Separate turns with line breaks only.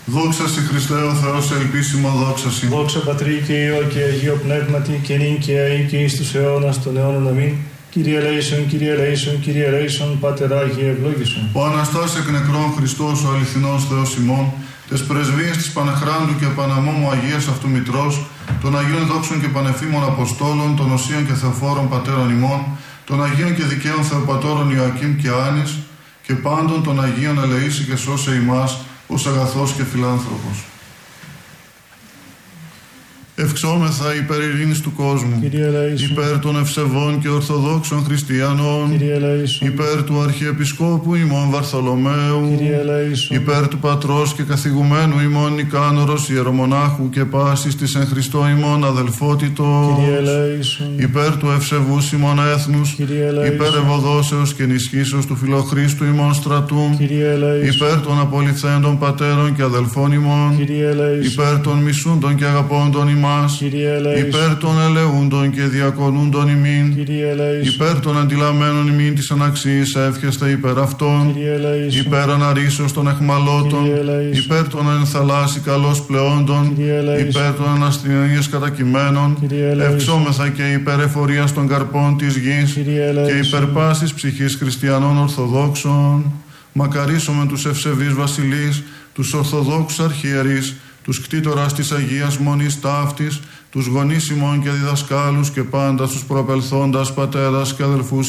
Δόξα σε Χριστέ ο Θεός ελπίσιμο δόξα σε.
Δόξα Πατρί και Υιό και Αγίο Πνεύματι και νυν και αεί και εις τους αιώνας των αιώνων αμήν. Κύριε ελέησον, Κύριε ελέησον, Κύριε ελέησον, Πάτερ Άγιε ευλόγησον.
Ο Αναστάς εκ νεκρών Χριστός ο αληθινός Θεός ημών, τες πρεσβείες της Παναχράντου και Παναμόμου Αγίας αυτού Μητρός, των Αγίων Δόξων και Πανεφήμων Αποστόλων, των Οσίων και Θεοφόρων Πατέρων ημών, των Αγίων και Δικαίων Θεοπατώρων Ιωακήμ και Άνης, και πάντων των Αγίων ελεήσει και σώσε ημάς, ως αγαθός και φιλάνθρωπος. Ευξόμεθα υπέρ ειρήνης του κόσμου, υπέρ των ευσεβών και ορθοδόξων χριστιανών, υπέρ του Αρχιεπισκόπου ημών Βαρθολομαίου, υπέρ του Πατρός και καθηγουμένου ημών Νικάνωρος Ιερομονάχου και πάσης της εν Χριστώ ημών αδελφότητος, υπέρ του ευσεβούς ημών έθνους, υπέρ ευωδόσεως και ενισχύσεως του Φιλοχρίστου ημών στρατού, υπέρ των απολυθέντων πατέρων και αδελφών ημών, υπέρ των μισούντων και αγαπώντων ημών, υπέρ των ελεούντων και διακονούντων ημίν, υπέρ των αντιλαμμένων ημίν της αναξίας εύχεστε υπέρ αυτών, υπέρ αναρρήσεως των εχμαλώτων, υπέρ των ενθαλάσσι καλώς πλεόντων, υπέρ των αναστηνίες κατακειμένων, ευξόμεθα και υπέρ εφορίας των καρπών της γης και υπέρ πάσης ψυχής χριστιανών ορθοδόξων. Μακαρίσομαι τους ευσεβείς βασιλείς, τους ορθοδόξους αρχιερείς, τους κτήτορας της Αγίας Μονής Ταύτης, τους γονείς ημών και διδασκάλους και πάντα τους προπελθόντας πατέρας και αδελφούς